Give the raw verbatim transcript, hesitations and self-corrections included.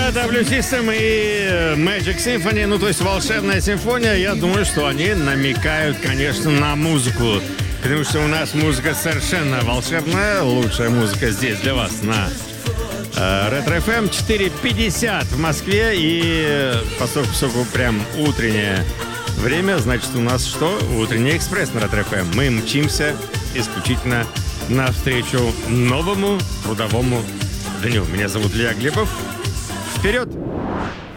дабл ю System и Magic Symphony, ну то есть волшебная симфония, я думаю, что они намекают, конечно, на музыку. Потому что у нас музыка совершенно волшебная. Лучшая музыка здесь для вас на э, Ретро эф эм. четыре пятьдесят в Москве. И поскольку, поскольку прям утреннее время, значит у нас что? Утренний экспресс на Ретро эф эм. Мы мчимся исключительно навстречу новому трудовому дню. Меня зовут Илья Глебов. Вперед!